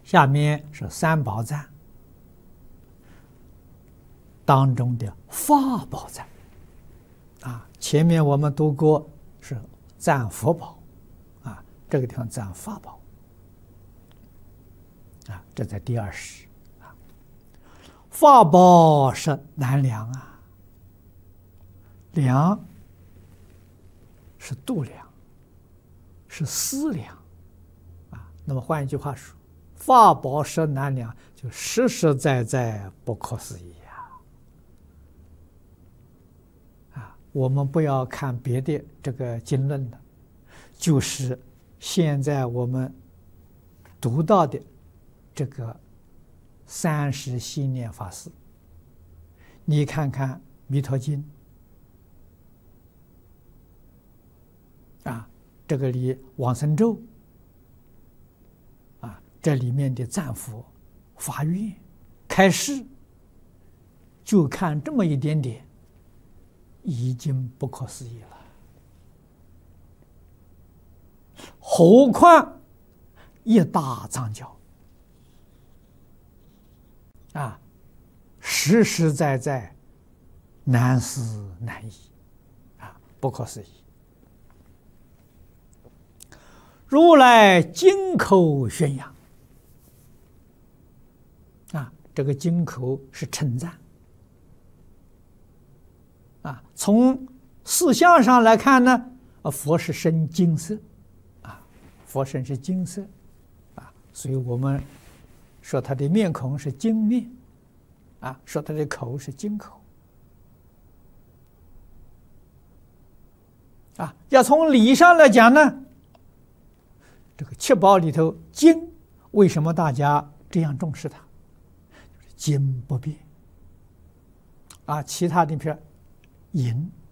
下面是三宝赞当中的法宝赞啊。前面我们读过是赞佛宝啊，这个地方赞法宝啊，这在第20啊。法宝是难量啊，量是度量，是思量啊。那么换一句话说，法宝是难量，就实实在在不可思议啊！我们不要看别的这个经论的，就是现在我们读到的这个30系念法师，你看看《弥陀经》啊，这个里往生咒啊，这里面的赞佛、发愿、开示，就看这么一点点，已经不可思议了。何况一大藏教啊，实实在在难思难议啊，不可思议。如来金口宣扬啊，这个金口是称赞啊。从四相上来看呢，佛是身金色啊，佛身是金色啊，所以我们说他的面孔是金面啊，说他的口是金口啊。要从理上来讲呢，这个七宝里头金为什么大家这样重视它？金不变啊，其他的譬如银